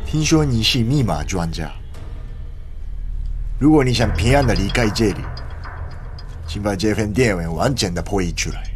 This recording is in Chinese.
听说你是密码专家，如果你想平安的离开这里，请把这份电文完整的破译出来。